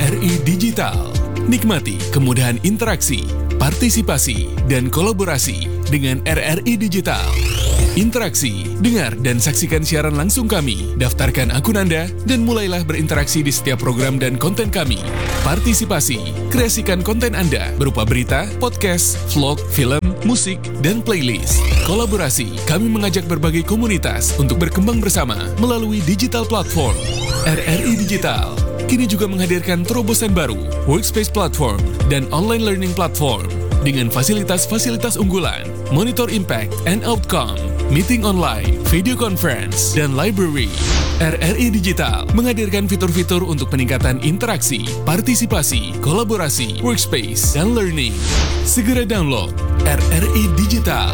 RRI Digital. Nikmati kemudahan interaksi, partisipasi, dan kolaborasi dengan RRI Digital. Interaksi, dengar dan saksikan siaran langsung kami, daftarkan akun Anda, dan mulailah berinteraksi di setiap program dan konten kami. Partisipasi, kreasikan konten Anda berupa berita, podcast, vlog, film, musik, dan playlist. Kolaborasi, kami mengajak berbagai komunitas untuk berkembang bersama melalui digital platform. RRI Digital kini juga menghadirkan terobosan baru, workspace platform, dan online learning platform dengan fasilitas-fasilitas unggulan, monitor impact and outcome, meeting online, video conference, dan library. RRI Digital menghadirkan fitur-fitur untuk peningkatan interaksi, partisipasi, kolaborasi, workspace, dan learning. Segera download RRI Digital.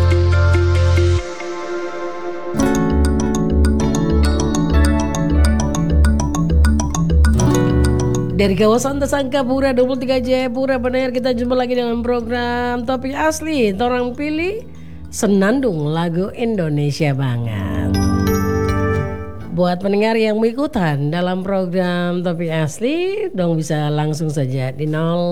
Dari kawasan Tasangkapura 23 Jayapura, pendengar, kita jumpa lagi dengan program Topik Asli. Torang pilih senandung lagu Indonesia banget. Buat pendengar yang mengikutan dalam program Topik Asli, dong bisa langsung saja di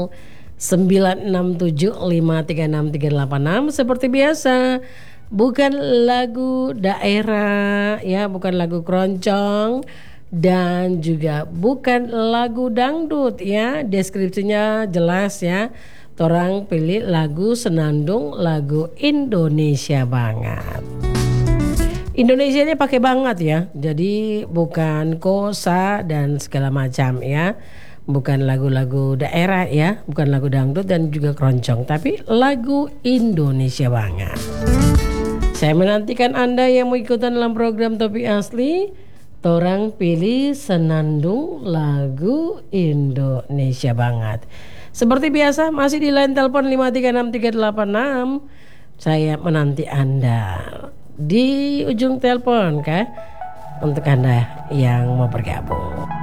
0967536386. Seperti biasa, bukan lagu daerah ya, bukan lagu keroncong, dan juga bukan lagu dangdut ya. Deskripsinya jelas ya. Torang pilih lagu senandung, lagu Indonesia banget. Indonesianya pakai banget ya. Jadi bukan kosa dan segala macam ya. Bukan lagu-lagu daerah ya, bukan lagu dangdut dan juga keroncong, tapi lagu Indonesia banget. Saya menantikan Anda yang mau ikutan dalam program Topik Asli. Torang pilih senandung lagu Indonesia banget. Seperti biasa masih di line telepon 5363386. Saya menanti Anda di ujung telepon kah, untuk Anda yang mau bergabung.